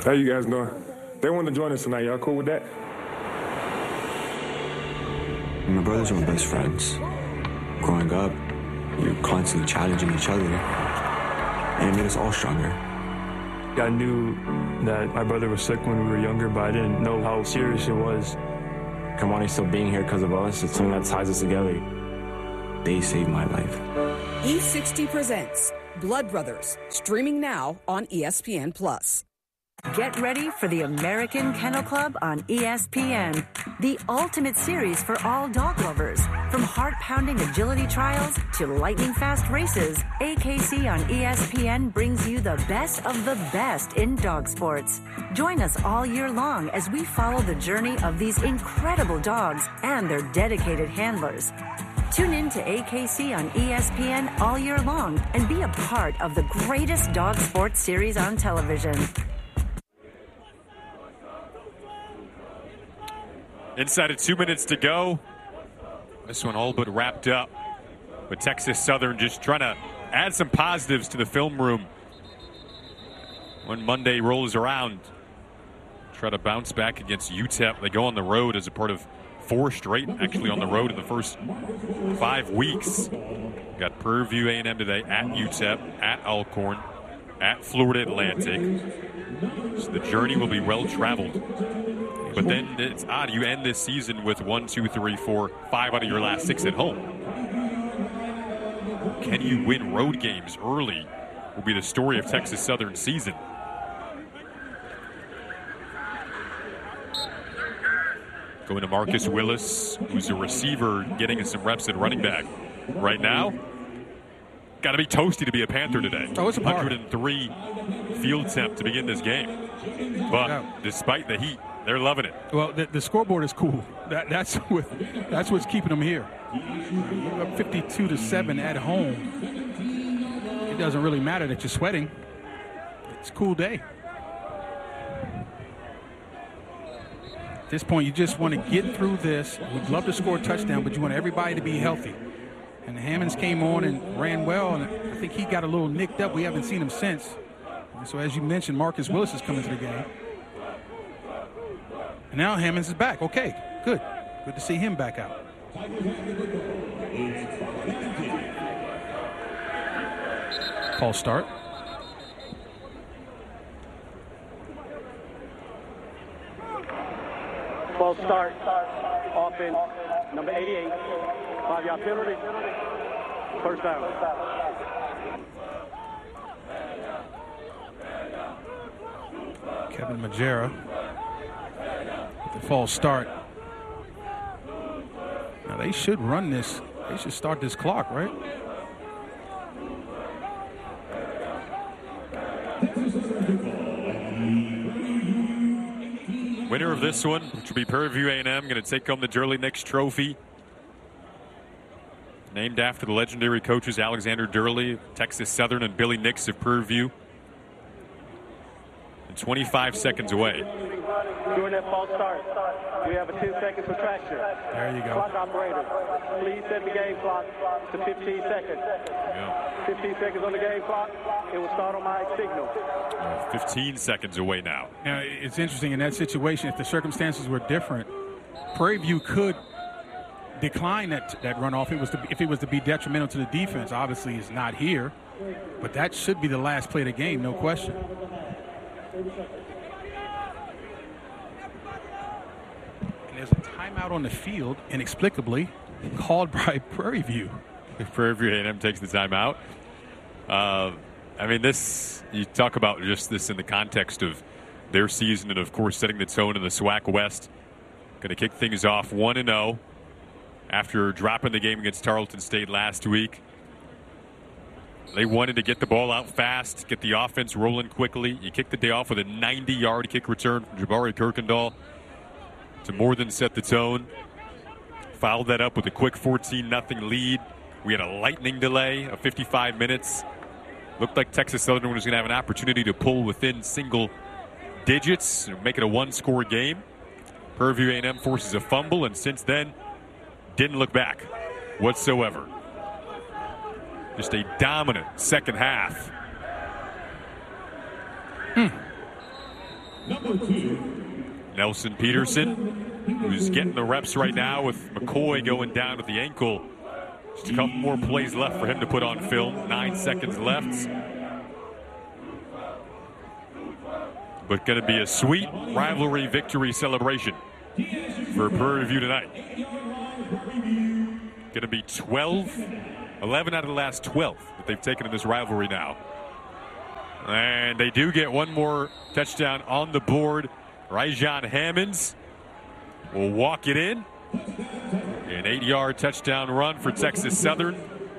How you guys doing? They want to join us tonight. Y'all cool with that? My brothers are my best friends. Growing up, you're constantly challenging each other, and it made us all stronger. I knew that my brother was sick when we were younger, but I didn't know how serious it was. Kamani still being here because of us, it's something that ties us together. They saved my life. E60 presents Blood Brothers, streaming now on ESPN+. Get ready for the American Kennel Club on ESPN, the ultimate series for all dog lovers. From heart-pounding agility trials to lightning-fast races, AKC on ESPN brings you the best of the best in dog sports. Join us all year long as we follow the journey of these incredible dogs and their dedicated handlers. Tune in to AKC on ESPN all year long and be a part of the greatest dog sports series on television. Inside of 2 minutes to go. This one all but wrapped up. But Texas Southern just trying to add some positives to the film room. When Monday rolls around, try to bounce back against UTEP. They go on the road as a part of 4 straight, actually on the road in the first 5 weeks. Got Prairie View A&M today at UTEP, at Alcorn, at Florida Atlantic. So the journey will be well traveled. But then it's odd. You end this season with 1, 2, 3, 4, 5 out of your last 6 at home. Can you win road games early? Will be the story of Texas Southern's season. Going to Marcus Willis, who's a receiver, getting some reps at running back. Right now, got to be toasty to be a Panther today. Oh, it's a 103 field temp to begin this game. But despite the heat, they're loving it. Well, the scoreboard is cool. That's what's keeping them here. You're up 52-7 at home. It doesn't really matter that you're sweating. It's a cool day. At this point, you just want to get through this. We'd love to score a touchdown, but you want everybody to be healthy. And Hammonds came on and ran well, and I think he got a little nicked up. We haven't seen him since. And so, as you mentioned, Marcus Willis is coming to the game. And now Hammonds is back. Okay, good. Good to see him back out. False start. False start. Offense, number 88. 5-yard penalty. First down. Kevin Majera. The false start. Now they should run this. They should start this clock, right? Winner of this one, which will be Prairie View A&M, going to take home the Durley Nix Trophy. Named after the legendary coaches Alexander Durley, Texas Southern, and Billy Nix of Prairie View. And 25 seconds away. During that false start, we have a 10-second protraction. There you go. Clock operator, please set the game clock to 15 seconds. Yeah. 15 seconds on the game clock. It will start on my signal. 15 seconds away now. Now, it's interesting in that situation, if the circumstances were different, Prairie View could decline that runoff if it was to be detrimental to the defense. Obviously, it's not here, but that should be the last play of the game, no question. And there's a timeout on the field, inexplicably, called by Prairie View. Prairie View A&M takes the timeout. I mean, this, you talk about just this in the context of their season and, of course, setting the tone in the SWAC West. Going to kick things off 1-0 after dropping the game against Tarleton State last week. They wanted to get the ball out fast, get the offense rolling quickly. You kick the day off with a 90-yard kick return from Jabari Kirkendall to more than set the tone. Followed that up with a quick 14-0 lead. We had a lightning delay of 55 minutes. Looked like Texas Southern was going to have an opportunity to pull within single digits and make it a one-score game. Prairie View A&M forces a fumble, and since then, didn't look back whatsoever. Just a dominant second half. Nelson Peterson, who's getting the reps right now with McCoy going down with the ankle. Just a couple more plays left for him to put on film. 9 seconds left. But going to be a sweet rivalry victory celebration for Prairie View tonight. Going to be 11 out of the last 12 that they've taken in this rivalry now. And they do get one more touchdown on the board. Ryjon Hammonds will walk it in. An 8-yard touchdown run for Texas Southern.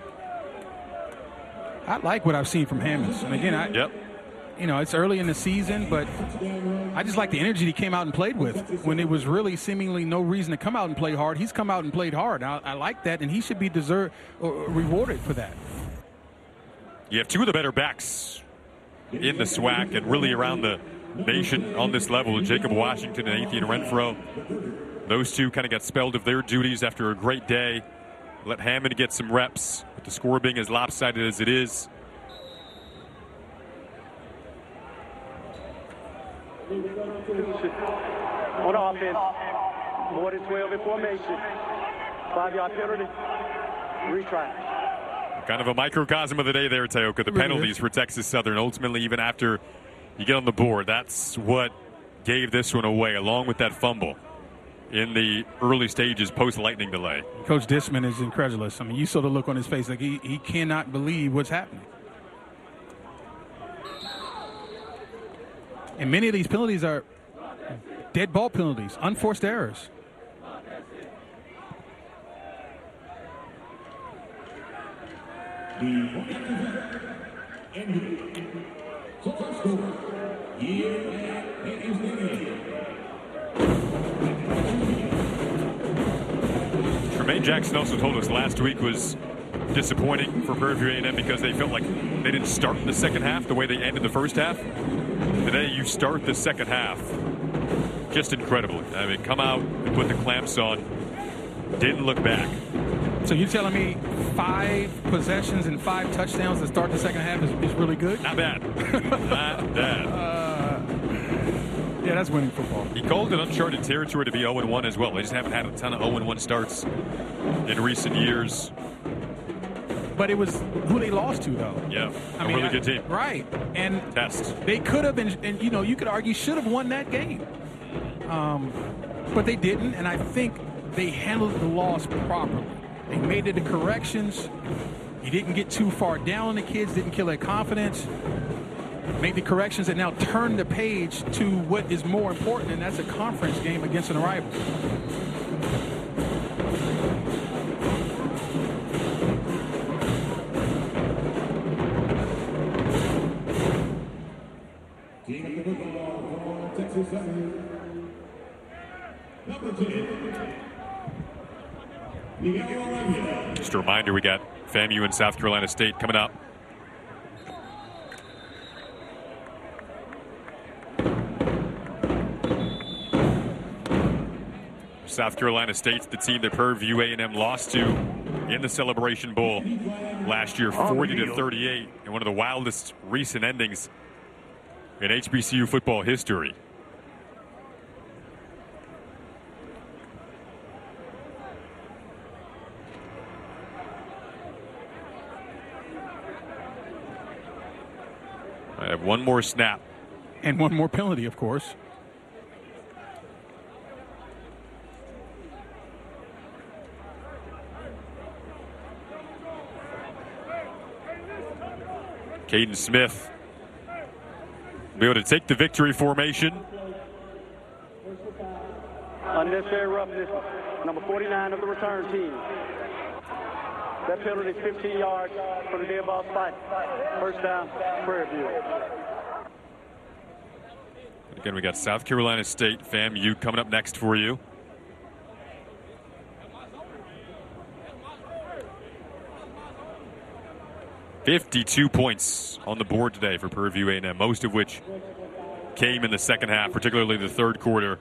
I like what I've seen from Hammonds. And again, it's early in the season, but I just like the energy he came out and played with when it was really seemingly no reason to come out and play hard. He's come out and played hard. I like that, and he should be rewarded for that. You have two of the better backs in the SWAC and really around the nation on this level. Jacob Washington and Athian Renfro. Those two kind of got spelled of their duties after a great day. Let Hammond get some reps, with the score being as lopsided as it is. On offense, more than 12 in formation. 5-yard penalty. Retry. Kind of a microcosm of the day there, Teoka. The penalties for Texas Southern. Ultimately, even after you get on the board, that's what gave this one away, along with that fumble in the early stages post-lightning delay. Coach Disman is incredulous. I mean, you saw the look on his face like he cannot believe what's happening. And many of these penalties are dead ball penalties, unforced errors. Tremaine Jackson also told us last week was disappointing for Prairie View A&M because they felt like they didn't start in the second half the way they ended the first half. Today you start the second half just incredibly. I mean, come out and put the clamps on. Didn't look back. So you're telling me 5 possessions and 5 touchdowns to start the second half is really good? Not bad. Not bad. Yeah, that's winning football. He called it uncharted territory to be 0-1 as well. They just haven't had a ton of 0-1 starts in recent years. But it was who they lost to, though. Yeah, a really good team. Right. And Test. They could have been, and you could argue should have won that game. But they didn't, and I think they handled the loss properly. They made the corrections. He didn't get too far down on the kids, didn't kill their confidence. Made the corrections and now turn the page to what is more important, and that's a conference game against an rival. Just a reminder, we got FAMU and South Carolina State coming up. South Carolina State's the team that Prairie View A&M lost to in the Celebration Bowl last year, 40-38, in one of the wildest recent endings in HBCU football history. I have one more snap. And one more penalty, of course. Caden Smith will be able to take the victory formation. Unnecessary roughness, number 49 of the return team. That penalty is 15 yards from the dead ball spot. First down, Prairie View. Again, we got South Carolina State, FAMU coming up next for you. $52 points on the board today for Prairie View A&M, most of which came in the second half, particularly the third quarter.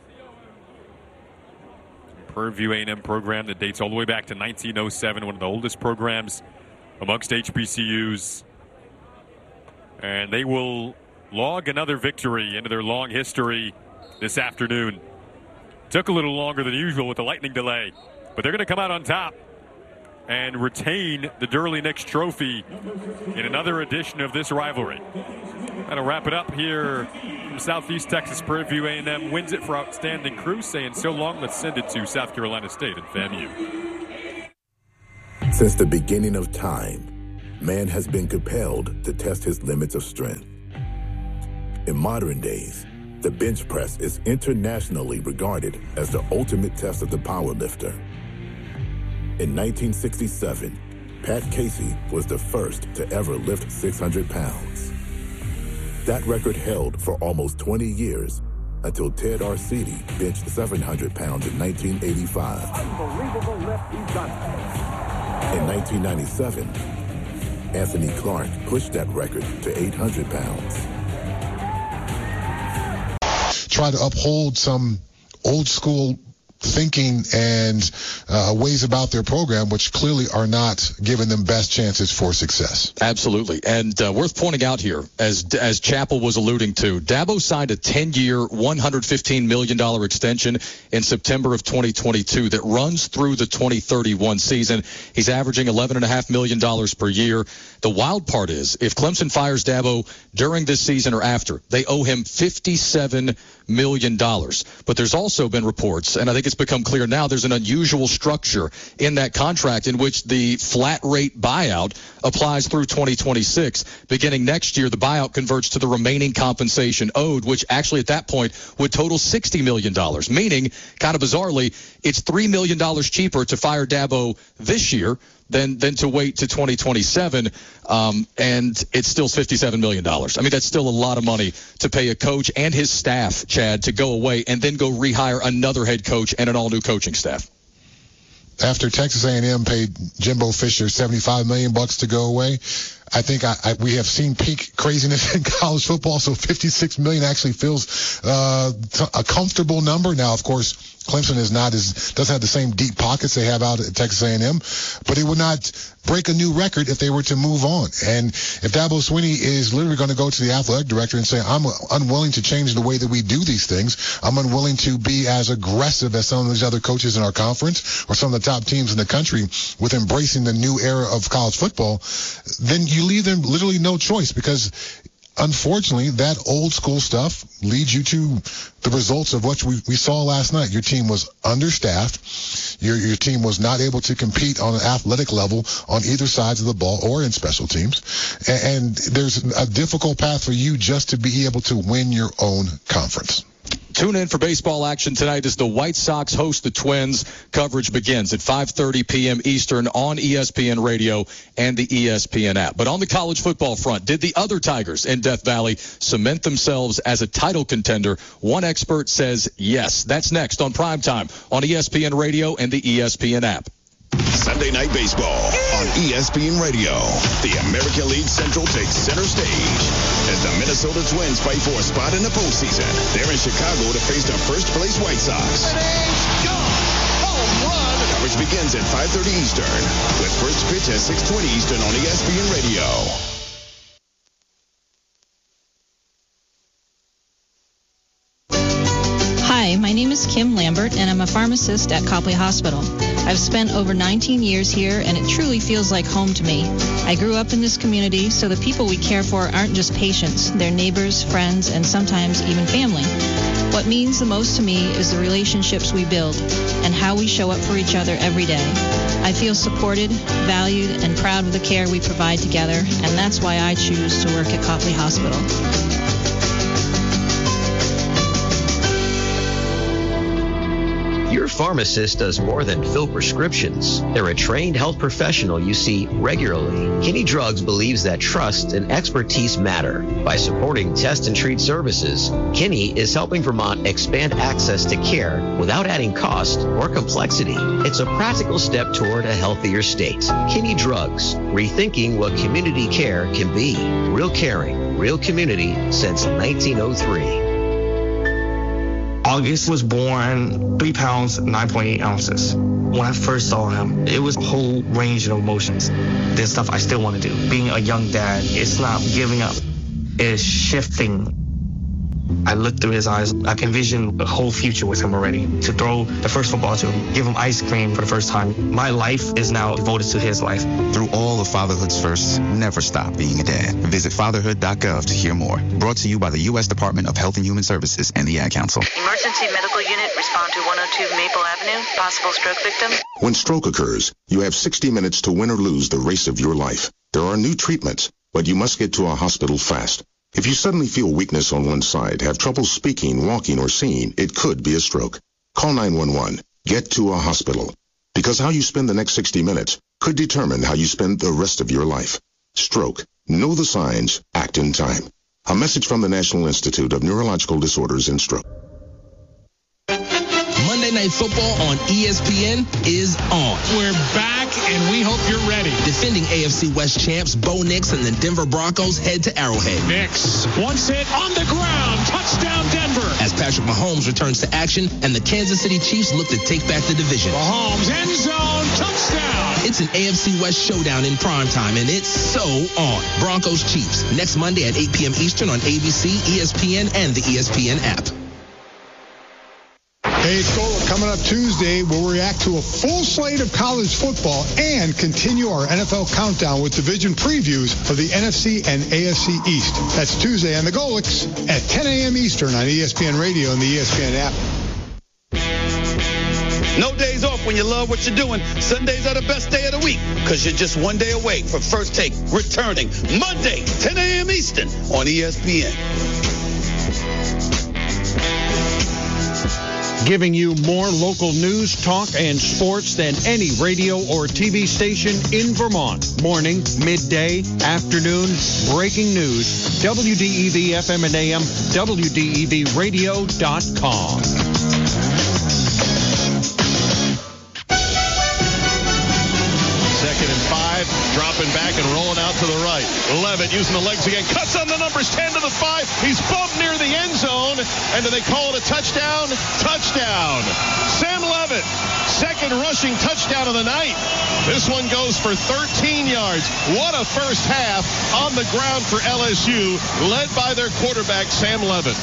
Prairie View A&M program that dates all the way back to 1907, one of the oldest programs amongst HBCUs. And they will log another victory into their long history this afternoon. Took a little longer than usual with the lightning delay, but they're going to come out on top and retain the Durley Nix Trophy in another edition of this rivalry. That'll wrap it up here from Southeast Texas. Prairie View A&M wins it for outstanding crew, saying so long, let's send it to South Carolina State and FAMU. Since the beginning of time, man has been compelled to test his limits of strength. In modern days, the bench press is internationally regarded as the ultimate test of the powerlifter. In 1967, Pat Casey was the first to ever lift 600 pounds. That record held for almost 20 years until Ted Arcidi benched 700 pounds in 1985. Unbelievable lift he's done. In 1997, Anthony Clark pushed that record to 800 pounds. Try to uphold some old school thinking and ways about their program, which clearly are not giving them best chances for success. Absolutely. And worth pointing out here, as Chappell was alluding to, Dabo signed a 10-year, $115 million extension in September of 2022 that runs through the 2031 season. He's averaging $11.5 million per year. The wild part is, if Clemson fires Dabo during this season or after, they owe him $57 million. But there's also been reports, and I think it's become clear now, there's an unusual structure in that contract in which the flat rate buyout applies through 2026. Beginning next year, the buyout converts to the remaining compensation owed, which actually at that point would total $60 million, meaning, kind of bizarrely, it's $3 million cheaper to fire Dabo this year than to wait to 2027, and it's still $57 million. I mean, that's still a lot of money to pay a coach and his staff, Chad, to go away and then go rehire another head coach and an all-new coaching staff. After Texas A&M paid Jimbo Fisher $75 million to go away, I think we have seen peak craziness in college football, so $56 million actually feels a comfortable number. Now, of course, Clemson doesn't have the same deep pockets they have out at Texas A&M, but it would not break a new record if they were to move on. And if Dabo Swinney is literally going to go to the athletic director and say, I'm unwilling to change the way that we do these things, I'm unwilling to be as aggressive as some of these other coaches in our conference or some of the top teams in the country with embracing the new era of college football, then you leave them literally no choice, because unfortunately, that old school stuff leads you to the results of what we saw last night. Your team was understaffed. Your team was not able to compete on an athletic level on either sides of the ball or in special teams. And there's a difficult path for you just to be able to win your own conference. Tune in for baseball action tonight as the White Sox host the Twins. Coverage begins at 5:30 p.m. Eastern on ESPN Radio and the ESPN app. But on the college football front, did the other Tigers in Death Valley cement themselves as a title contender? One expert says yes. That's next on Primetime on ESPN Radio and the ESPN app. Sunday Night Baseball on ESPN Radio. The American League Central takes center stage as the Minnesota Twins fight for a spot in the postseason. They're in Chicago to face the first-place White Sox. Home run! Coverage begins at 5:30 Eastern with first pitch at 6:20 Eastern on ESPN Radio. Hi, my name is Kim Lambert, and I'm a pharmacist at Copley Hospital. I've spent over 19 years here, and it truly feels like home to me. I grew up in this community, so the people we care for aren't just patients. They're neighbors, friends, and sometimes even family. What means the most to me is the relationships we build and how we show up for each other every day. I feel supported, valued, and proud of the care we provide together, and that's why I choose to work at Copley Hospital. Your pharmacist does more than fill prescriptions. They're a trained health professional you see regularly. Kinney Drugs believes that trust and expertise matter. By supporting test and treat services, Kinney is helping Vermont expand access to care without adding cost or complexity. It's a practical step toward a healthier state. Kinney Drugs, rethinking what community care can be. Real caring, real community since 1903. August was born 3 pounds, 9.8 ounces. When I first saw him, it was a whole range of emotions. There's stuff I still want to do. Being a young dad, it's not giving up. is shifting. I look through his eyes. I can envision the whole future with him already. To throw the first football to him, give him ice cream for the first time. My life is now devoted to his life. Through all of fatherhood's firsts, never stop being a dad. Visit fatherhood.gov to hear more. Brought to you by the U.S. Department of Health and Human Services and the Ad Council. Emergency medical unit, respond to 102 Maple Avenue. Possible stroke victim. When stroke occurs, you have 60 minutes to win or lose the race of your life. There are new treatments, but you must get to a hospital fast. If you suddenly feel weakness on one side, have trouble speaking, walking, or seeing, it could be a stroke. Call 911. Get to a hospital. Because how you spend the next 60 minutes could determine how you spend the rest of your life. Stroke. Know the signs. Act in time. A message from the National Institute of Neurological Disorders and Stroke. Monday Night Football on ESPN is on. We're back, and we hope you're ready. Defending AFC West champs Bo Nix and the Denver Broncos head to Arrowhead. Nix once hit on the ground. Touchdown, Denver. As Patrick Mahomes returns to action and the Kansas City Chiefs look to take back the division. Mahomes, end zone, touchdown. It's an AFC West showdown in primetime, and it's so on. Broncos Chiefs, next Monday at 8 p.m. Eastern on ABC, ESPN, and the ESPN app. Hey, it's Gola. Coming up Tuesday, we'll react to a full slate of college football and continue our NFL countdown with division previews of the NFC and AFC East. That's Tuesday on the Golics at 10 a.m. Eastern on ESPN Radio and the ESPN app. No days off when you love what you're doing. Sundays are the best day of the week because you're just one day away from First Take returning Monday, 10 a.m. Eastern on ESPN. Giving you more local news, talk, and sports than any radio or TV station in Vermont. Morning, midday, afternoon, breaking news. WDEV FM and AM, WDEVradio.com. Second and 5, dropping back and rolling out to the right. Levitt using the legs again, cuts on the numbers 10 to the 5. He's bumped near the end zone, and do they call it a touchdown? Touchdown. Sam Levitt, second rushing touchdown of the night. This one goes for 13 yards. What a first half on the ground for LSU, led by their quarterback, Sam Levitt.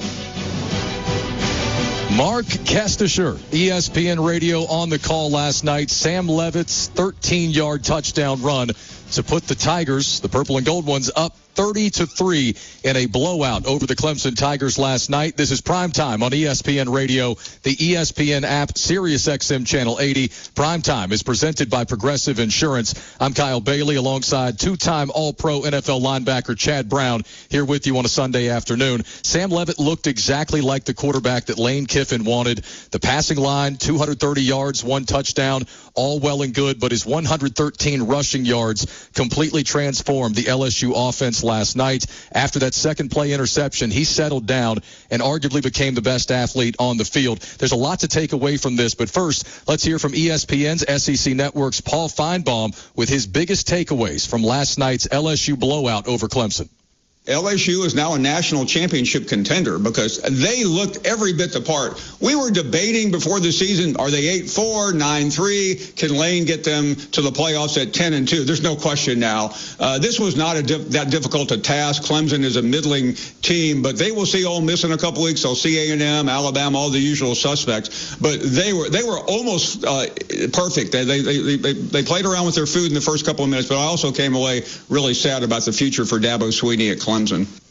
Mark Kastisher, ESPN Radio on the call last night. Sam Levitt's 13-yard touchdown run to put the Tigers, the purple and gold ones, up 30-3 in a blowout over the Clemson Tigers last night. This is Primetime on ESPN Radio, the ESPN app, Sirius XM Channel 80. Primetime is presented by Progressive Insurance. I'm Kyle Bailey alongside two-time All-Pro NFL linebacker Chad Brown here with you on a Sunday afternoon. Sam Levitt looked exactly like the quarterback that Lane Kiffin wanted. The passing line, 230 yards, 1 touchdown, all well and good, but his 113 rushing yards completely transformed the LSU offense last night. After that second play interception, he settled down and arguably became the best athlete on the field. There's a lot to take away from this, but first, let's hear from ESPN's SEC Network's Paul Feinbaum with his biggest takeaways from last night's LSU blowout over Clemson. LSU is now a national championship contender because they looked every bit the part. We were debating before the season, are they 8-4, 9-3? Can Lane get them to the playoffs at 10-2? There's no question now. This was not that difficult a task. Clemson is a middling team, but they will see Ole Miss in a couple weeks. They'll see A&M, Alabama, all the usual suspects. But they were almost perfect. They played around with their food in the first couple of minutes, but I also came away really sad about the future for Dabo Swinney at Clemson.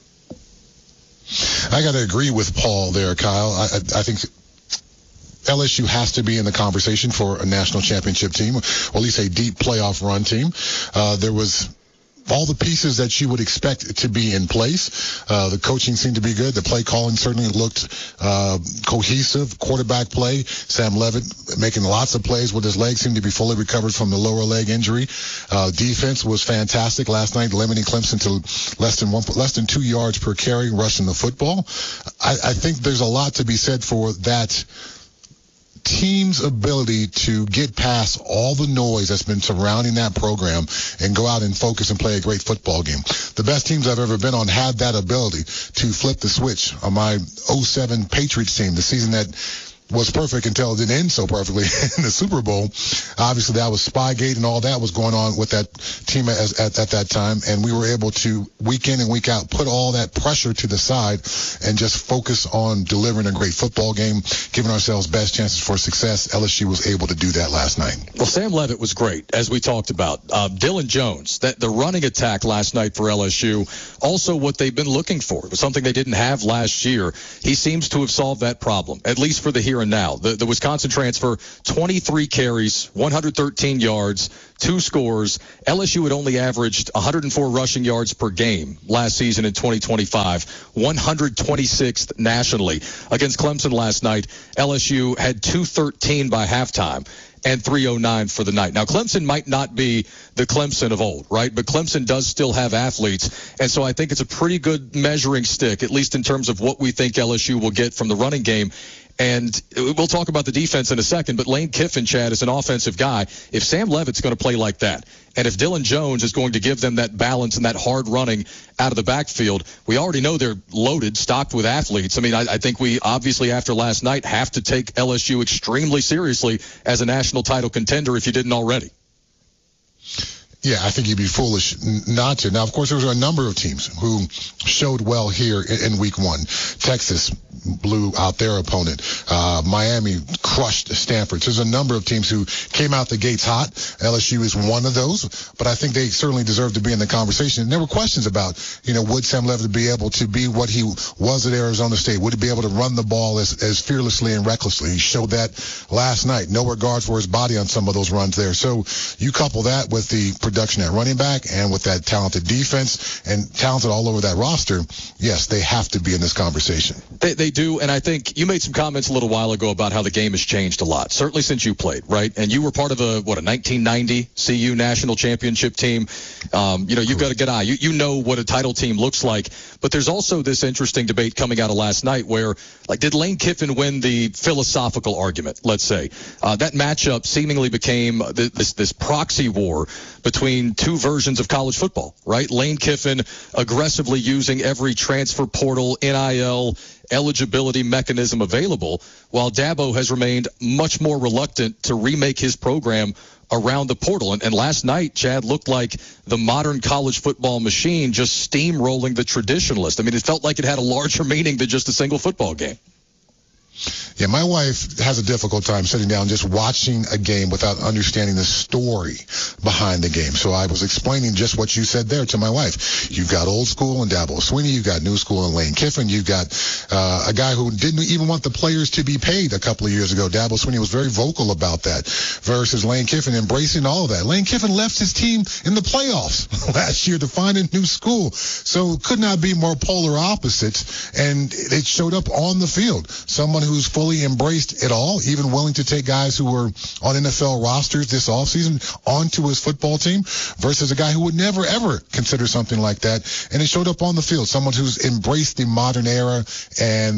I got to agree with Paul there, Kyle. I think LSU has to be in the conversation for a national championship team, or at least a deep playoff run team. There was all the pieces that you would expect to be in place. The coaching seemed to be good. The play calling certainly looked cohesive. Quarterback play, Sam Levitt making lots of plays with his legs, seemed to be fully recovered from the lower leg injury. Defense was fantastic last night, limiting Clemson to less than 2 yards per carry rushing the football. I think there's a lot to be said for that team's ability to get past all the noise that's been surrounding that program and go out and focus and play a great football game. The best teams I've ever been on had that ability to flip the switch. On my 07 Patriots team, the season that was perfect until it didn't end so perfectly in the Super Bowl. Obviously, that was Spygate and all that was going on with that team at that time, and we were able to, week in and week out, put all that pressure to the side and just focus on delivering a great football game, giving ourselves best chances for success. LSU was able to do that last night. Well, Sam Leavitt was great, as we talked about. Dylan Jones, the running attack last night for LSU, also what they've been looking for. It was something they didn't have last year. He seems to have solved that problem, at least for the here and now. The Wisconsin transfer, 23 carries, 113 yards, 2 scores. LSU had only averaged 104 rushing yards per game last season in 2025, 126th nationally. Against Clemson last night, LSU had 213 by halftime and 309 for the night. Now, Clemson might not be the Clemson of old, right? But Clemson does still have athletes. And so I think it's a pretty good measuring stick, at least in terms of what we think LSU will get from the running game. And we'll talk about the defense in a second, but Lane Kiffin, Chad, is an offensive guy. If Sam Leavitt's going to play like that, and if Dylan Jones is going to give them that balance and that hard running out of the backfield, we already know they're loaded, stocked with athletes. I mean, I think we obviously, after last night, have to take LSU extremely seriously as a national title contender if you didn't already. Yeah, I think you'd be foolish not to. Now, of course, there were a number of teams who showed well here in week 1. Texas blew out their opponent. Miami crushed Stanford. So there's a number of teams who came out the gates hot. LSU is one of those, but I think they certainly deserve to be in the conversation. And there were questions about, would Sam Leavitt be able to be what he was at Arizona State? Would he be able to run the ball as fearlessly and recklessly? He showed that last night. No regards for his body on some of those runs there. So you couple that with the production at running back and with that talented defense and talented all over that roster, yes, they have to be in this conversation. They do, and I think you made some comments a little while ago about how the game has changed a lot, certainly since you played, right? And you were part of a 1990 CU national championship team. You've got a good eye. You know what a title team looks like, but there's also this interesting debate coming out of last night where, did Lane Kiffin win the philosophical argument, let's say? That matchup seemingly became this proxy war between two versions of college football, right? Lane Kiffin aggressively using every transfer portal, NIL, eligibility mechanism available, while Dabo has remained much more reluctant to remake his program around the portal. And last night, Chad, looked like the modern college football machine just steamrolling the traditionalist. I mean, it felt like it had a larger meaning than just a single football game. Yeah, my wife has a difficult time sitting down just watching a game without understanding the story behind the game. So I was explaining just what you said there to my wife. You've got old school and Dabo Swinney. You've got new school and Lane Kiffin. You've got a guy who didn't even want the players to be paid a couple of years ago. Dabo Swinney was very vocal about that versus Lane Kiffin embracing all of that. Lane Kiffin left his team in the playoffs last year to find a new school. So could not be more polar opposites. And it showed up on the field. Someone who's fully embraced it all, even willing to take guys who were on NFL rosters this offseason onto his football team versus a guy who would never, ever consider something like that. And it showed up on the field. Someone who's embraced the modern era and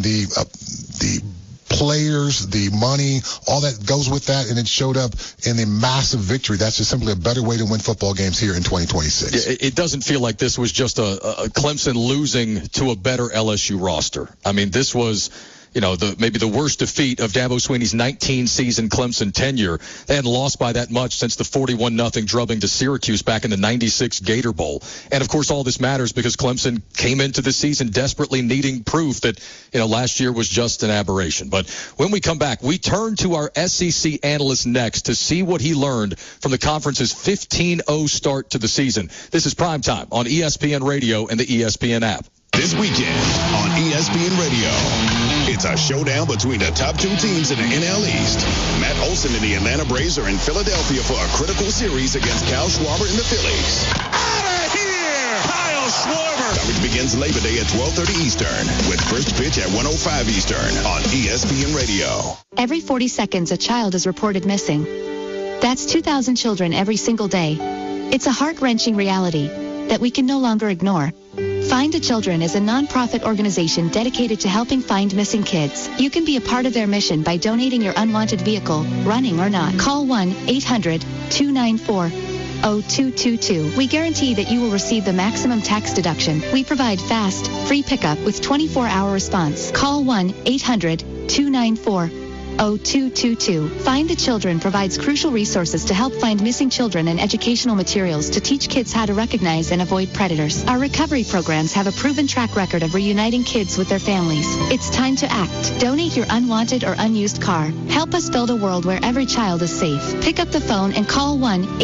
the players, the money, all that goes with that, and it showed up in the massive victory. That's just simply a better way to win football games here in 2026. It doesn't feel like this was just a Clemson losing to a better LSU roster. I mean, this was maybe the worst defeat of Dabo Swinney's 19-season Clemson tenure. They hadn't lost by that much since the 41-0 drubbing to Syracuse back in the 96 Gator Bowl. And, of course, all this matters because Clemson came into the season desperately needing proof that, last year was just an aberration. But when we come back, we turn to our SEC analyst next to see what he learned from the conference's 15-0 start to the season. This is Primetime on ESPN Radio and the ESPN app. This weekend on ESPN Radio, it's a showdown between the top two teams in the NL East. Matt Olson and the Atlanta Braves are in Philadelphia for a critical series against Kyle Schwarber and the Phillies. Out of here, Kyle Schwarber! Coverage begins Labor Day at 12:30 Eastern with first pitch at 1:05 Eastern on ESPN Radio. Every 40 seconds, a child is reported missing. That's 2,000 children every single day. It's a heart-wrenching reality that we can no longer ignore. Find a Children is a non-profit organization dedicated to helping find missing kids. You can be a part of their mission by donating your unwanted vehicle, running or not. Call 1-800-294-0222. We guarantee that you will receive the maximum tax deduction. We provide fast, free pickup with 24-hour response. Call 1-800-294-0222. 0222. Find the Children provides crucial resources to help find missing children and educational materials to teach kids how to recognize and avoid predators. Our recovery programs have a proven track record of reuniting kids with their families. It's time to act. Donate your unwanted or unused car. Help us build a world where every child is safe. Pick up the phone and call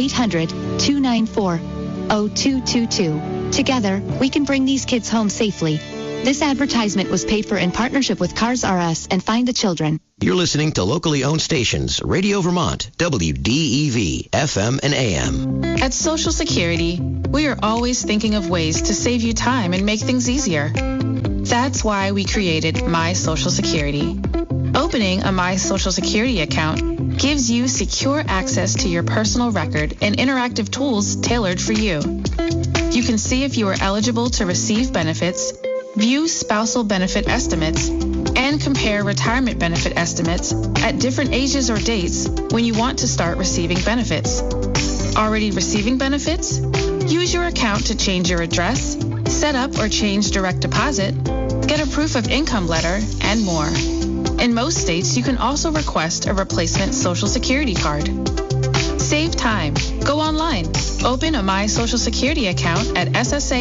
1-800-294-0222. Together, we can bring these kids home safely. This advertisement was paid for in partnership with Cars R Us and Find the Children. You're listening to locally owned stations, Radio Vermont, WDEV, FM and AM. At Social Security, we are always thinking of ways to save you time and make things easier. That's why we created My Social Security. Opening a My Social Security account gives you secure access to your personal record and interactive tools tailored for you. You can see if you are eligible to receive benefits, view spousal benefit estimates, and compare retirement benefit estimates at different ages or dates when you want to start receiving benefits. Already receiving benefits? Use your account to change your address, set up or change direct deposit, get a proof of income letter, and more. In most states, you can also request a replacement Social Security card. Save time. Go online. Open a My Social Security account at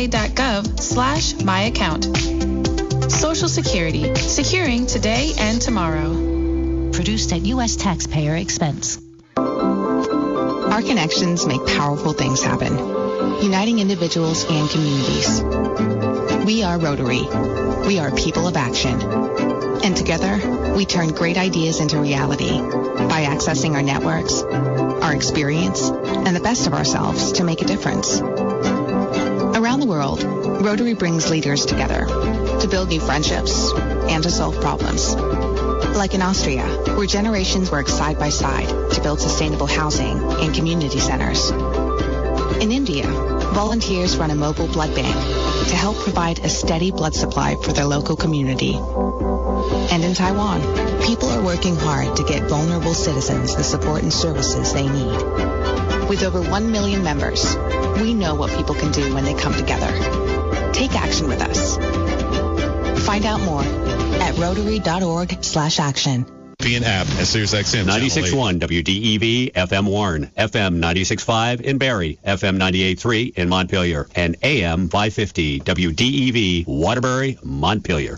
ssa.gov/myaccount. Social Security. Securing today and tomorrow. Produced at U.S. taxpayer expense. Our connections make powerful things happen, uniting individuals and communities. We are Rotary. We are people of action. And together, we turn great ideas into reality by accessing our networks, our experience, and the best of ourselves to make a difference. Around the world, Rotary brings leaders together to build new friendships and to solve problems. Like in Austria, where generations work side by side to build sustainable housing and community centers. In India, volunteers run a mobile blood bank to help provide a steady blood supply for their local community. And in Taiwan, people are working hard to get vulnerable citizens the support and services they need. With over 1 million members, we know what people can do when they come together. Take action with us. Find out more at rotary.org/action. App and SiriusXM 96.1 WDEV FM Warren, FM 96.5 in Barrie, FM 98.3 in Montpelier, and AM 550 WDEV Waterbury, Montpelier.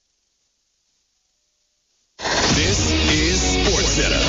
This is SportsCenter.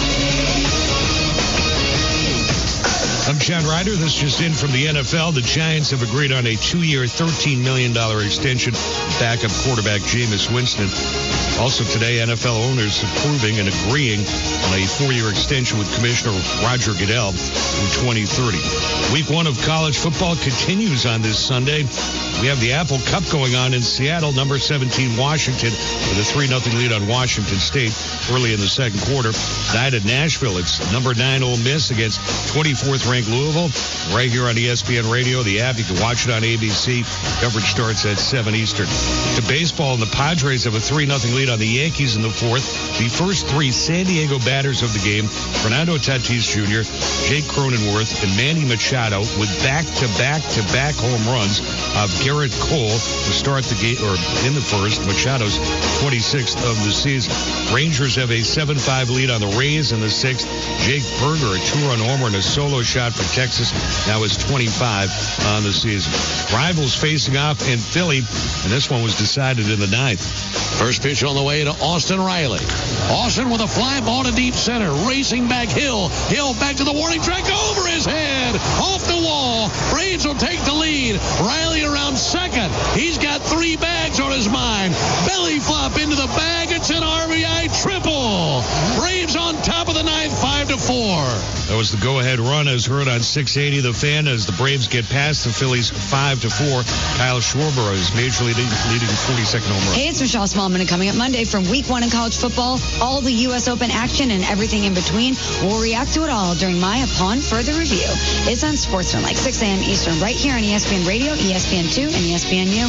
I'm Chad Ryder. This just in from the NFL. The Giants have agreed on a 2-year, $13 million extension. Backup quarterback Jameis Winston. Also today, NFL owners approving and agreeing on a 4-year extension with Commissioner Roger Goodell through 2030. Week 1 of college football continues on this Sunday. We have the Apple Cup going on in Seattle. Number 17 Washington with a 3-0 lead on Washington State early in the second quarter. Tonight at Nashville, it's number 9 Ole Miss against 24th ranked Louisville. Right here on ESPN Radio, the app. You can watch it on ABC. Coverage starts at 7 Eastern. To baseball, and the Padres have a 3-0 lead on the Yankees in the fourth. The first 3 San Diego batters of the game, Fernando Tatis Jr., Jake Cronenworth, and Manny Machado, with back-to-back home runs of Garrett Cole to start the game, or in the first, Machado's 26th of the season. Rangers have a 7-5 lead on the Rays in the sixth. Jake Berger, a 2-run homer and a solo shot for Texas, now is 25 on the season. Rivals facing off in Philly, and this one was decided in the ninth. First pitch on the way to Austin Riley. Austin with a fly ball to deep center. Racing back Hill. Hill back to the warning track. Over his head. Off the wall. Braves will take the lead. Riley around second. He's got 3 bags on his mind. Belly flop into the bag. It's an RBI triple. Braves on top of the ninth, 5-4. That was the go-ahead run as heard on 680 The Fan as the Braves get past the Phillies 5-4. Kyle Schwarber is major leading 42nd home run. Hey, it's Michelle Smallman, and coming up Monday from Week 1 in college football, all the U.S. Open action and everything in between. We'll react to it all during my Upon Further Review. It's on SportsCenter, like 6 a.m. Eastern, right here on ESPN Radio, ESPN2, and ESPNU.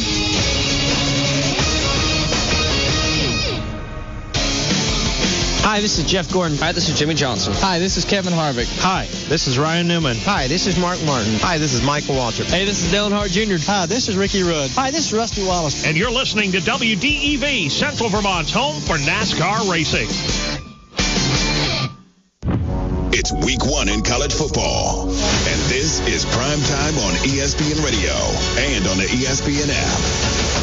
Hi, this is Jeff Gordon. Hi, this is Jimmy Johnson. Hi, this is Kevin Harvick. Hi, this is Ryan Newman. Hi, this is Mark Martin. Hi, this is Michael Waltrip. Hey, this is Dale Earnhardt Jr. Hi, this is Ricky Rudd. Hi, this is Rusty Wallace. And you're listening to WDEV, Central Vermont's home for NASCAR racing. It's week 1 in college football. And this is Prime Time on ESPN Radio and on the ESPN app.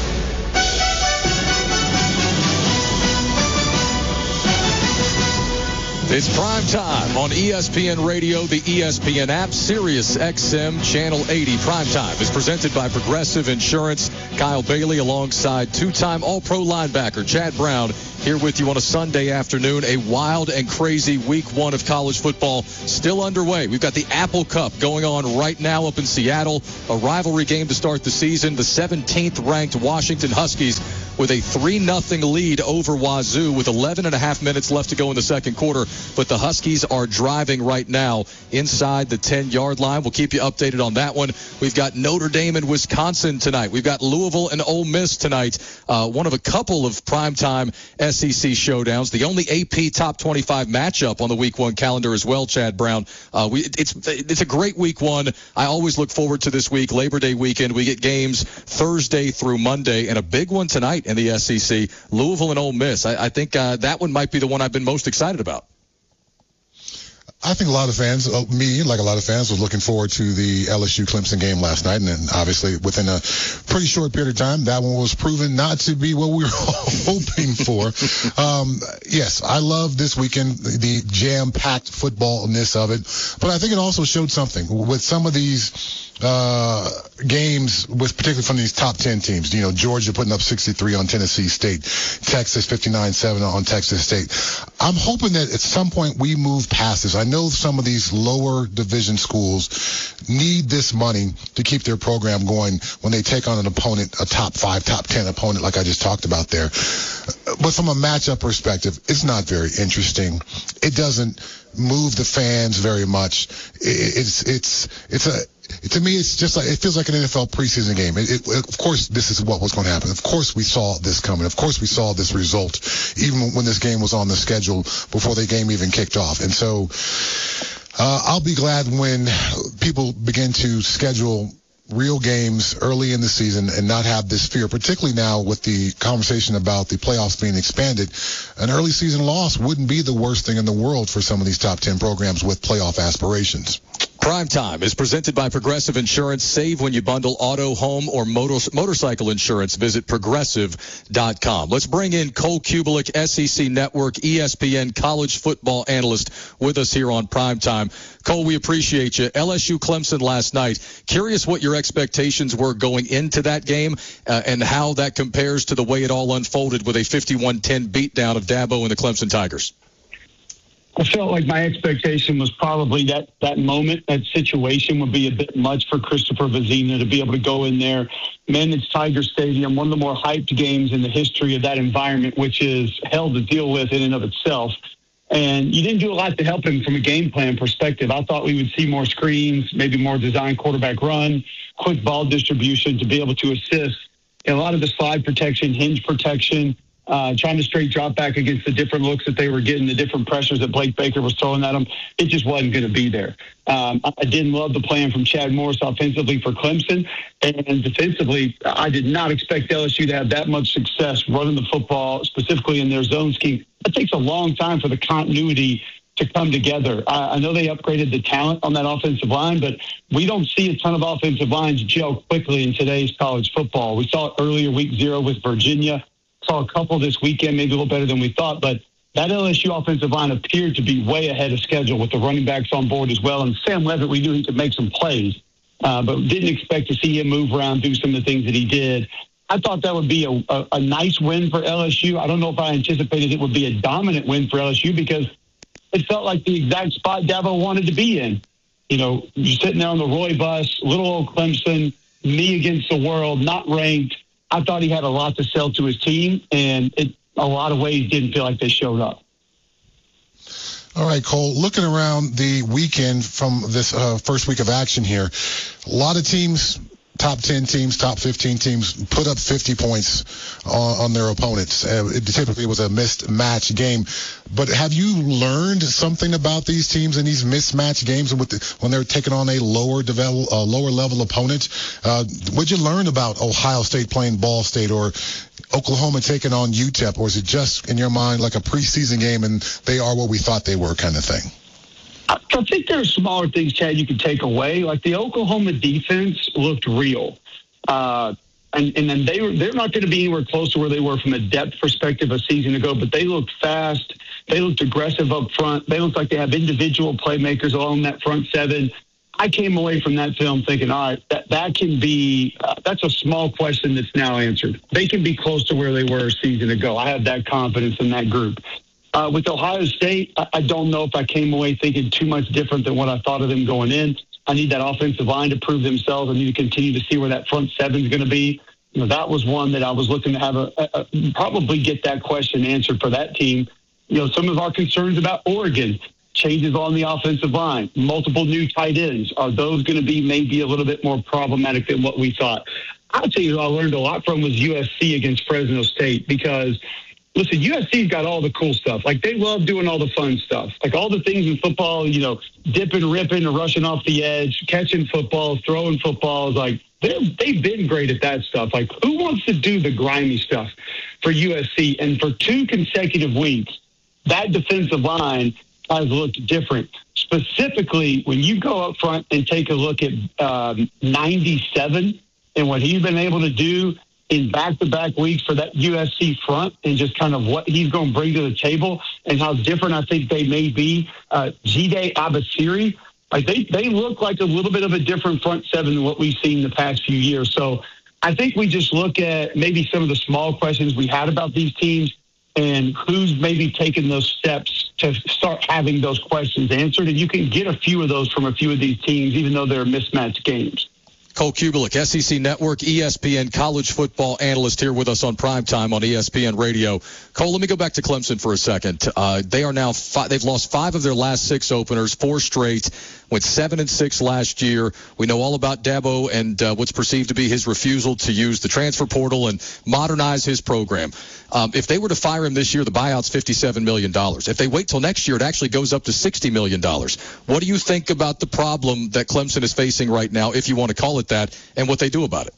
It's Prime Time on ESPN Radio, the ESPN app, Sirius XM, Channel 80. Prime Time is presented by Progressive Insurance. Kyle Bailey alongside two-time All-Pro linebacker Chad Brown here with you on a Sunday afternoon. A wild and crazy week 1 of college football still underway. We've got the Apple Cup going on right now up in Seattle, a rivalry game to start the season. The 17th ranked Washington Huskies with a 3-0 lead over Wazoo with 11 and a half minutes left to go in the second quarter. But the Huskies are driving right now inside the 10-yard line. We'll keep you updated on that one. We've got Notre Dame and Wisconsin tonight. We've got Louisville and Ole Miss tonight. One of a couple of primetime SEC showdowns. The only AP top 25 matchup on the week 1 calendar as well, Chad Brown. It's a great week 1. I always look forward to this week, Labor Day weekend. We get games Thursday through Monday, and a big one tonight in the SEC, Louisville and Ole Miss. I think that one might be the one I've been most excited about. I think a lot of fans, me, like a lot of fans, was looking forward to the LSU-Clemson game last night. And then obviously within a pretty short period of time, that one was proven not to be what we were hoping for. Yes, I love this weekend, the jam-packed footballness of it. But I think it also showed something with some of these games, with particularly from these top 10 teams. You know, Georgia putting up 63 on Tennessee State, Texas 59-7 on Texas State. I'm hoping that at some point we move past this. I know some of these lower division schools need this money to keep their program going when they take on an opponent, a top 5, top 10 opponent like I just talked about there. But from a matchup perspective, it's not very interesting. It doesn't move the fans very much. To me, it's just like, it feels like an NFL preseason game. Of course, this is what was going to happen. Of course, we saw this coming. Of course, we saw this result, even when this game was on the schedule before the game even kicked off. And so, I'll be glad when people begin to schedule real games early in the season and not have this fear, particularly now with the conversation about the playoffs being expanded. An early season loss wouldn't be the worst thing in the world for some of these top 10 programs with playoff aspirations. Prime Time is presented by Progressive Insurance. Save when you bundle auto, home, or motorcycle insurance. Visit Progressive.com. Let's bring in Cole Kubelik, SEC Network, ESPN college football analyst, with us here on Prime Time. Cole, we appreciate you. LSU Clemson last night. Curious what your expectations were going into that game and how that compares to the way it all unfolded with a 51-10 beatdown of Dabo and the Clemson Tigers. I felt like my expectation was probably that moment, that situation would be a bit much for Christopher Vezina to be able to go in there, manage Tiger Stadium, one of the more hyped games in the history of that environment, which is hell to deal with in and of itself. And you didn't do a lot to help him from a game plan perspective. I thought we would see more screens, maybe more design quarterback run, quick ball distribution to be able to assist in a lot of the slide protection, hinge protection, trying to straight drop back against the different looks that they were getting, the different pressures that Blake Baker was throwing at them. It just wasn't going to be there. I didn't love the plan from Chad Morris offensively for Clemson. And defensively, I did not expect LSU to have that much success running the football, specifically in their zone scheme. It takes a long time for the continuity to come together. I know they upgraded the talent on that offensive line, but we don't see a ton of offensive lines gel quickly in today's college football. We saw it earlier week 0 with Virginia. Saw a couple this weekend, maybe a little better than we thought, but that LSU offensive line appeared to be way ahead of schedule with the running backs on board as well. And Sam Leavitt, we knew he could make some plays, but didn't expect to see him move around, do some of the things that he did. I thought that would be a nice win for LSU. I don't know if I anticipated it would be a dominant win for LSU because it felt like the exact spot Dabo wanted to be in. You know, you're sitting there on the Roy bus, little old Clemson, me against the world, not ranked. I thought he had a lot to sell to his team, and a lot of ways didn't feel like they showed up. All right, Cole, looking around the weekend from this first week of action here, a lot of teams, top 10 teams, top 15 teams, put up 50 points on their opponents. Typically, it was a mismatch game. But have you learned something about these teams in these mismatch games when they're taking on a lower level opponent? What'd you learn about Ohio State playing Ball State or Oklahoma taking on UTEP? Or is it just, in your mind, like a preseason game and they are what we thought they were kind of thing? I think there are smaller things, Chad, you can take away. Like the Oklahoma defense looked real. And then they're not going to be anywhere close to where they were from a depth perspective a season ago, but they looked fast. They looked aggressive up front. They looked like they have individual playmakers along that front seven. I came away from that film thinking, all right, that can be that's a small question that's now answered. They can be close to where they were a season ago. I have that confidence in that group. With Ohio State, I don't know if I came away thinking too much different than what I thought of them going in. I need that offensive line to prove themselves. I need to continue to see where that front seven is going to be. You know, that was one that I was looking to have probably get that question answered for that team. You know, some of our concerns about Oregon, changes on the offensive line, multiple new tight ends. Are those going to be maybe a little bit more problematic than what we thought? I'll tell you who I learned a lot from was USC against Fresno State because, listen, USC's got all the cool stuff. Like, they love doing all the fun stuff. Like, all the things in football, you know, dipping, ripping, rushing off the edge, catching footballs, throwing footballs. Like, they've been great at that stuff. Like, who wants to do the grimy stuff for USC? And for 2 consecutive weeks, that defensive line has looked different. Specifically, when you go up front and take a look at 97 and what he's been able to do in back-to-back weeks for that USC front and just kind of what he's going to bring to the table and how different I think they may be. Jide Abasiri, like they look like a little bit of a different front seven than what we've seen the past few years. So I think we just look at maybe some of the small questions we had about these teams and who's maybe taking those steps to start having those questions answered. And you can get a few of those from a few of these teams, even though they're mismatched games. Cole Kubelik, SEC Network, ESPN college football analyst here with us on Primetime on ESPN Radio. Cole, let me go back to Clemson for a second. They are now they've lost 5 of their last 6 openers, 4 straight, went 7-6 last year. We know all about Dabo and what's perceived to be his refusal to use the transfer portal and modernize his program. If they were to fire him this year, the buyout's $57 million. If they wait till next year, it actually goes up to $60 million. What do you think about the problem that Clemson is facing right now, if you want to call it that, and what they do about it?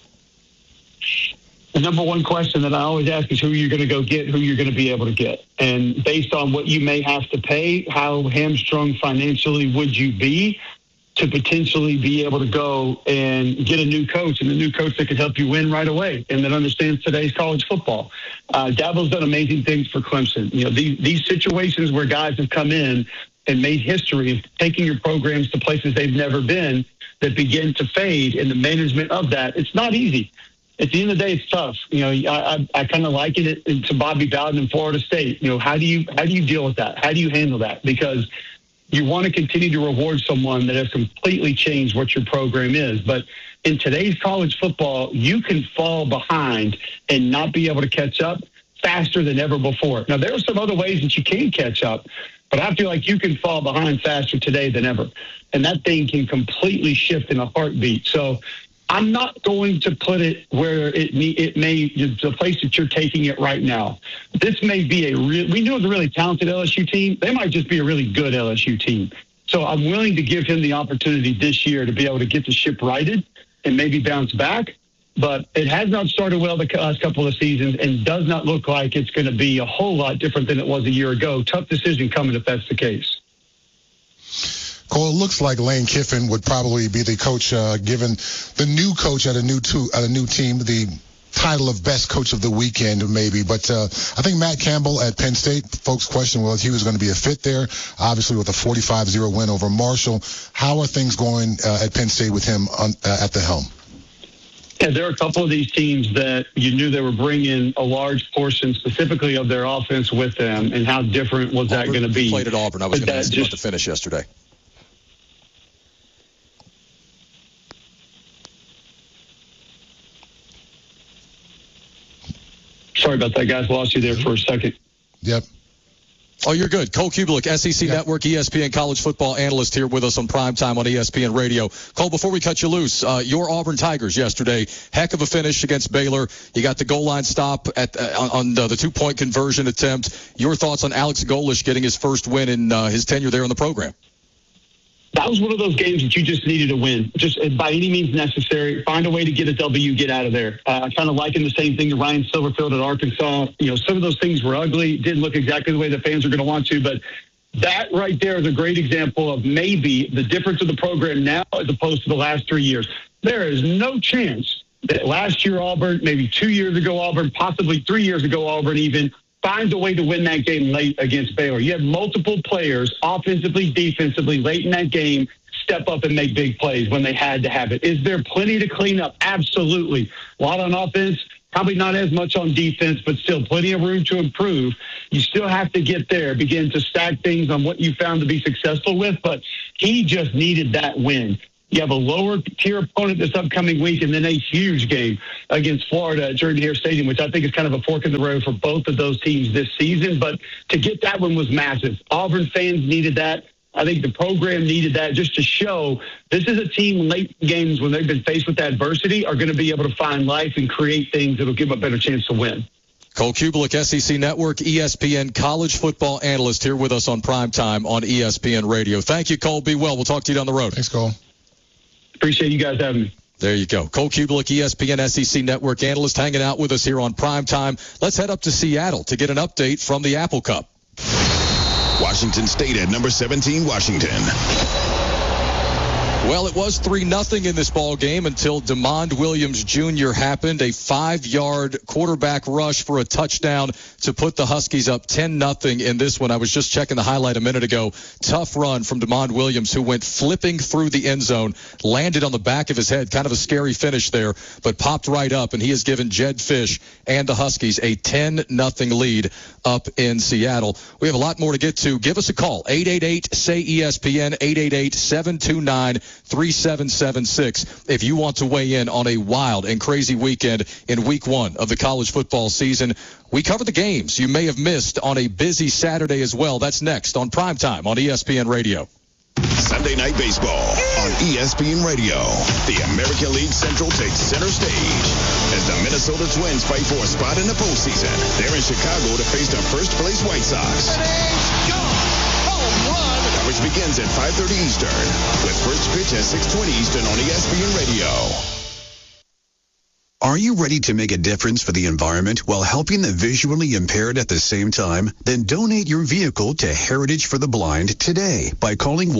The number one question that I always ask is who you're going to go get, who you're going to be able to get. And based on what you may have to pay, how hamstrung financially would you be to potentially be able to go and get a new coach, and a new coach that can help you win right away and that understands today's college football. Dabo's done amazing things for Clemson. You know, these situations where guys have come in and made history of taking your programs to places they've never been that begin to fade, and the management of that, it's not easy. At the end of the day, it's tough. You know, I kind of liken it to Bobby Bowden in Florida State. You know, how do you deal with that? How do you handle that? Because you want to continue to reward someone that has completely changed what your program is. But in today's college football, you can fall behind and not be able to catch up faster than ever before. Now, there are some other ways that you can catch up, but I feel like you can fall behind faster today than ever. And that thing can completely shift in a heartbeat. So I'm not going to put it where it may, the place that you're taking it right now. This may be we know it's a really talented LSU team. They might just be a really good LSU team. So I'm willing to give him the opportunity this year to be able to get the ship righted and maybe bounce back. But it has not started well the last couple of seasons and does not look like it's going to be a whole lot different than it was a year ago. Tough decision coming if that's the case. Cole, it looks like Lane Kiffin would probably be the coach, given the new coach at a new team, the title of best coach of the weekend, maybe. But I think Matt Campbell at Penn State, folks' question was he was going to be a fit there, obviously with a 45-0 win over Marshall. How are things going at Penn State with him at the helm? Yeah, there are a couple of these teams that you knew they were bringing a large portion specifically of their offense with them, and how different was that going to be? Played at Auburn. I was going to ask you about the finish yesterday. Sorry about that, guys. Lost you there for a second. Yep. Oh, you're good. Cole Kubelik, SEC Network, ESPN college football analyst here with us on Primetime on ESPN Radio. Cole, before we cut you loose, your Auburn Tigers yesterday, heck of a finish against Baylor. You got the goal line stop on the 2-point conversion attempt. Your thoughts on Alex Golesh getting his first win in his tenure there in the program? That was one of those games that you just needed to win, just by any means necessary. Find a way to get a W, get out of there. I kind of liken the same thing to Ryan Silverfield at Arkansas. You know, some of those things were ugly, didn't look exactly the way the fans are going to want to, but That right there is a great example of maybe the difference of the program now as opposed to the last 3 years. There is no chance that last year Auburn, maybe 2 years ago Auburn, possibly 3 years ago Auburn even, finds a way to win that game late against Baylor. You have multiple players, offensively, defensively, late in that game, step up and make big plays when they had to have it. Is there plenty to clean up? Absolutely. A lot on offense, probably not as much on defense, but still plenty of room to improve. You still have to get there, begin to stack things on what you found to be successful with, but he just needed that win. You have a lower-tier opponent this upcoming week and then a huge game against Florida at Jordan-Hare Stadium, which I think is kind of a fork in the road for both of those teams this season. But to get that one was massive. Auburn fans needed that. I think the program needed that just to show this is a team late games when they've been faced with adversity are going to be able to find life and create things that will give them a better chance to win. Cole Cubelic, SEC Network, ESPN college football analyst here with us on Primetime on ESPN Radio. Thank you, Cole. Be well. We'll talk to you down the road. Thanks, Cole. Appreciate you guys having me. There you go. Cole Cubelic, ESPN SEC Network analyst, hanging out with us here on Primetime. Let's head up to Seattle to get an update from the Apple Cup. Washington State at number 17, Washington. Well, it was 3-0 in this ball game until DeMond Williams Jr. happened. A 5-yard quarterback rush for a touchdown to put the Huskies up 10-0 in this one. I was just checking the highlight a minute ago. Tough run from DeMond Williams, who went flipping through the end zone, landed on the back of his head. Kind of a scary finish there, but popped right up, and he has given Jedd Fisch and the Huskies a 10-0 lead up in Seattle. We have a lot more to get to. Give us a call, 888-SAY-ESPN, 888-729-3776, if you want to weigh in on a wild and crazy weekend in week one of the college football season. We cover the games you may have missed on a busy Saturday as well. That's next on Primetime on ESPN Radio. Sunday Night Baseball on ESPN Radio. The American League Central takes center stage as the Minnesota Twins fight for a spot in the postseason. They're in Chicago to face the first-place White Sox. Coverage begins at 5:30 Eastern with first pitch at 6:20 Eastern on ESPN Radio. Are you ready to make a difference for the environment while helping the visually impaired at the same time? Then donate your vehicle to Heritage for the Blind today by calling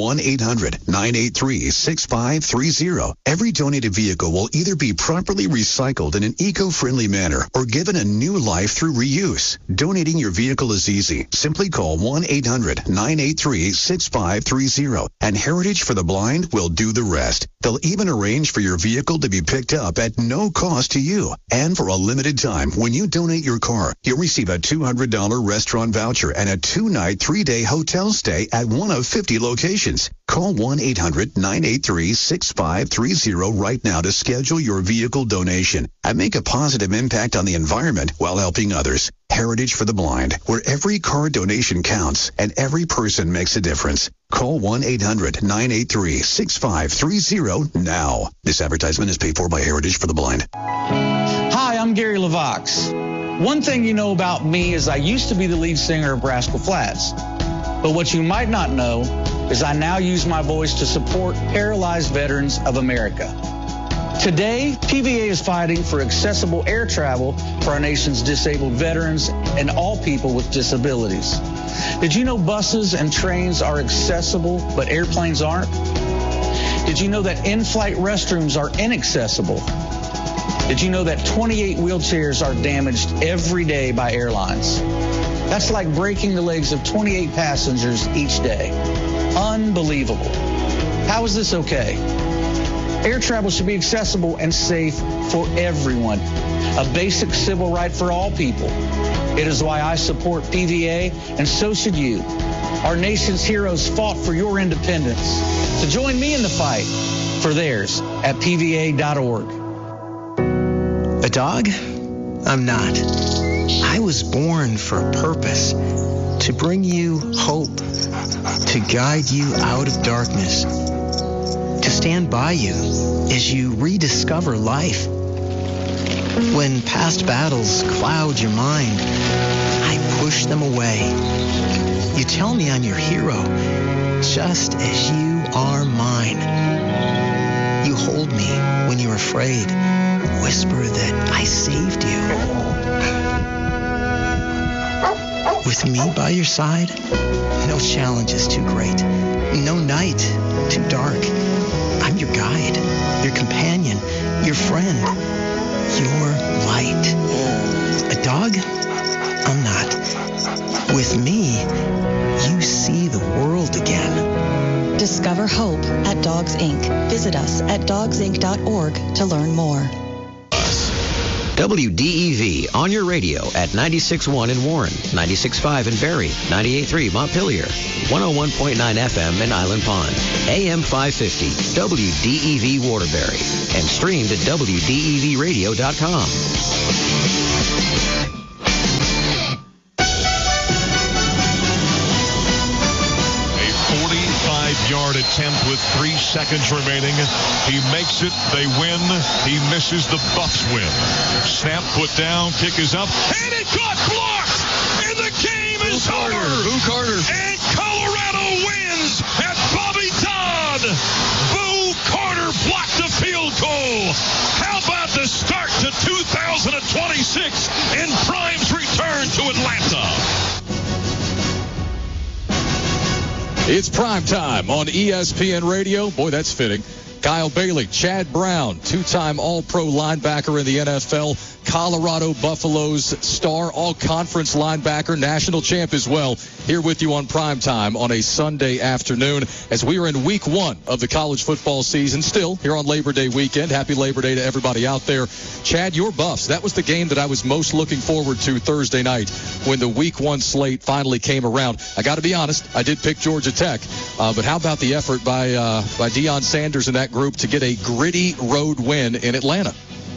1-800-983-6530. Every donated vehicle will either be properly recycled in an eco-friendly manner or given a new life through reuse. Donating your vehicle is easy. Simply call 1-800-983-6530 and Heritage for the Blind will do the rest. They'll even arrange for your vehicle to be picked up at no cost to you. And for a limited time, when you donate your car, you'll receive a $200 restaurant voucher and a 2-night, 3-day hotel stay at one of 50 locations. Call 1-800-983-6530 right now to schedule your vehicle donation and make a positive impact on the environment while helping others. Heritage for the Blind, where every car donation counts and every person makes a difference. Call 1-800-983-6530 now. This advertisement is paid for by Heritage for the Blind. Hi, I'm Gary LaVox. One thing you know about me is I used to be the lead singer of Rascal Flatts. But what you might not know is I now use my voice to support paralyzed veterans of America. Today, PVA is fighting for accessible air travel for our nation's disabled veterans and all people with disabilities. Did you know buses and trains are accessible, but airplanes aren't? Did you know that in-flight restrooms are inaccessible? Did you know that 28 wheelchairs are damaged every day by airlines? That's like breaking the legs of 28 passengers each day. Unbelievable. How is this okay? Air travel should be accessible and safe for everyone, a basic civil right for all people. It is why I support PVA, and so should you. Our nation's heroes fought for your independence. So join me in the fight for theirs at PVA.org. A dog? I'm not. I was born for a purpose, to bring you hope, to guide you out of darkness, to stand by you as you rediscover life. When past battles cloud your mind, I push them away. You tell me I'm your hero, just as you are mine. You hold me when you're afraid, whisper that I saved you. With me by your side, No challenge is too great. No night too dark. I'm your guide, your companion, your friend, your light. A dog? I'm not. With me, you see the world again. Discover hope at Dogs Inc. Visit us at dogsinc.org to learn more. WDEV on your radio at 96.1 in Warren, 96.5 in Barrie, 98.3 Montpelier, 101.9 FM in Island Pond, AM 550, WDEV Waterbury, and streamed at WDEVradio.com. Yard attempt with 3 seconds remaining. He makes it. They win. He misses. The Buffs win. Snap put down. Kick is up. And it got blocked. And the game is over. Boo Carter. And Colorado wins at Bobby Dodd. Boo Carter blocked the field goal. How about the start to 2026 in Prime's return to Atlanta? It's prime time on ESPN Radio. Boy, that's fitting. Kyle Bailey, Chad Brown, two-time All-Pro linebacker in the NFL, Colorado Buffaloes star, all-conference linebacker, national champ as well, here with you on primetime on a Sunday afternoon as we are in week 1 of the college football season, still here on Labor Day weekend. Happy Labor Day to everybody out there. Chad, your Buffs, that was the game that I was most looking forward to Thursday night when the week 1 slate finally came around. I got to be honest, I did pick Georgia Tech, but how about the effort by Deion Sanders and that group to get a gritty road win in Atlanta?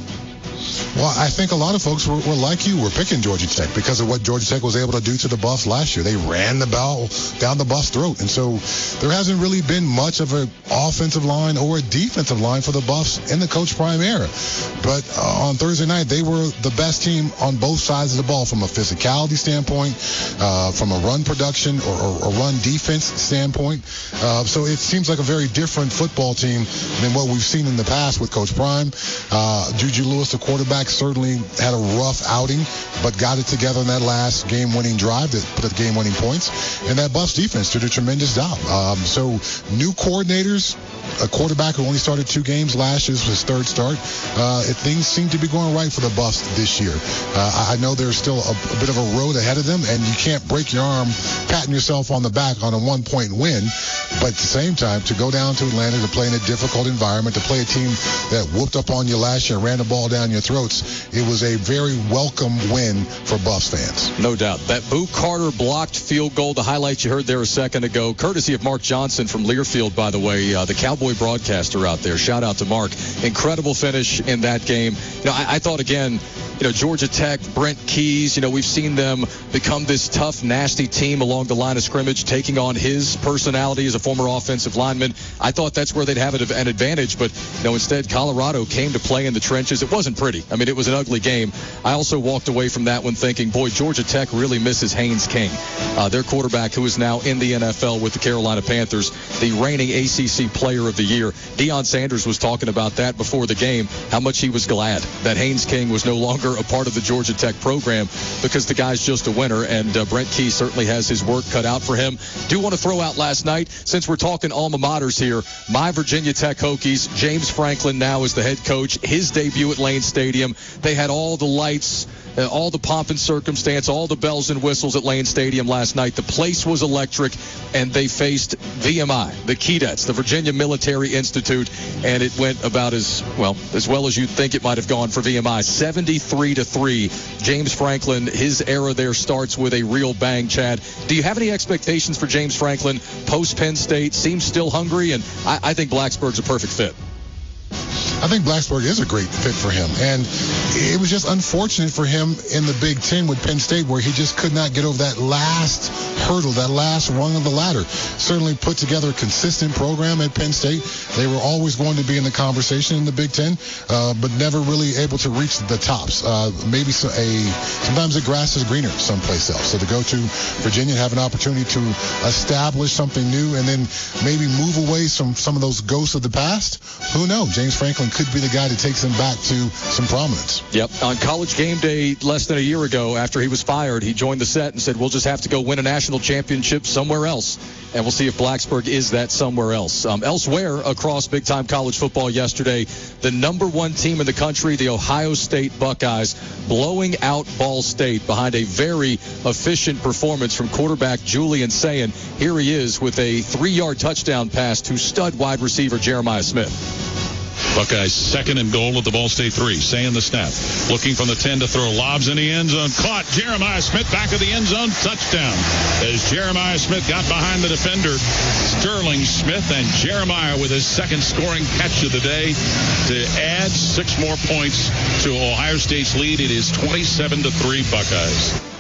Well, I think a lot of folks were like you, were picking Georgia Tech because of what Georgia Tech was able to do to the Buffs last year. They ran the ball down the Buffs' throat. And so there hasn't really been much of an offensive line or a defensive line for the Buffs in the Coach Prime era. But on Thursday night, they were the best team on both sides of the ball from a physicality standpoint, from a run production or run defense standpoint. So it seems like a very different football team than what we've seen in the past with Coach Prime. Juju Lewis, the quarterback, certainly had a rough outing, but got it together in that last game-winning drive that put up game-winning points. And that Buffs defense did a tremendous job. So new coordinators, a quarterback who only started 2 games last year, this was his 3rd start. Things seem to be going right for the Buffs this year. I know there's still a bit of a road ahead of them, and you can't break your arm patting yourself on the back on a 1-point win. But at the same time, to go down to Atlanta to play in a difficult environment, to play a team that whooped up on you last year and ran the ball down your throats, it was a very welcome win for Buffs fans. No doubt. That Boo Carter blocked field goal, the highlights you heard there a second ago, courtesy of Mark Johnson from Learfield, by the way, the Cowboy broadcaster out there. Shout out to Mark. Incredible finish in that game. I thought, again, Georgia Tech, Brent Keys, we've seen them become this tough, nasty team along the line of scrimmage, taking on his personality as a former offensive lineman. I thought that's where they'd have an advantage, but instead Colorado came to play in the trenches. It wasn't pretty. I mean, it was an ugly game. I also walked away from that one thinking, boy, Georgia Tech really misses Haynes King, their quarterback who is now in the NFL with the Carolina Panthers, the reigning ACC Player of the Year. Deion Sanders was talking about that before the game, how much he was glad that Haynes King was no longer a part of the Georgia Tech program because the guy's just a winner, and Brent Key certainly has his work cut out for him. Do want to throw out last night, since we're talking alma maters here, my Virginia Tech Hokies, James Franklin now is the head coach, his debut at Lane Stadium. They had all the lights, all the pomp and circumstance, all the bells and whistles at Lane Stadium last night. The place was electric, and they faced VMI, the Keydets, the Virginia Military Institute, and it went about as well as you'd think it might have gone for VMI. 73-3. James Franklin, his era there starts with a real bang, Chad. Do you have any expectations for James Franklin post Penn State? Seems still hungry, and I think Blacksburg's a perfect fit. I think Blacksburg is a great fit for him. And it was just unfortunate for him in the Big Ten with Penn State, where he just could not get over that last hurdle, that last rung of the ladder. Certainly put together a consistent program at Penn State. They were always going to be in the conversation in the Big Ten, but never really able to reach the tops. Sometimes the grass is greener someplace else. So to go to Virginia and have an opportunity to establish something new and then maybe move away from some of those ghosts of the past, who knows? James Franklin could be the guy that takes them back to some prominence. Yep. On College Game Day less than a year ago, after he was fired, he joined the set and said, we'll just have to go win a national championship somewhere else. And we'll see if Blacksburg is that somewhere else. Elsewhere across big-time college football yesterday, the number one team in the country, the Ohio State Buckeyes, blowing out Ball State behind a very efficient performance from quarterback Julian Sayin. Here he is with a 3-yard touchdown pass to stud wide receiver Jeremiah Smith. Buckeyes second and goal at the Ball State 3. Saying the snap. Looking from the 10 to throw. Lobs in the end zone. Caught. Jeremiah Smith back of the end zone. Touchdown. As Jeremiah Smith got behind the defender, Sterling Smith, and Jeremiah with his second scoring catch of the day to add 6 more points to Ohio State's lead. It is 27-3 Buckeyes.